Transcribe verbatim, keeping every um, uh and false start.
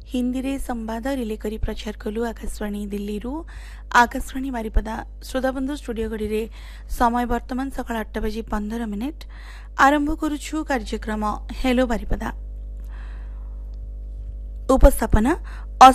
हिंदी रे संवाद रिले करी प्रचार कलु आकाशवाणी दिल्ली रु आकाशवाणी बारिपदा श्रोताबंधु स्टूडियो घड़ी रे समय वर्तमान सकाळ आठ बजे पंद्रह मिनिट आरंभ करुछु कार्यक्रम हेलो बारिपदा। उपस्थापना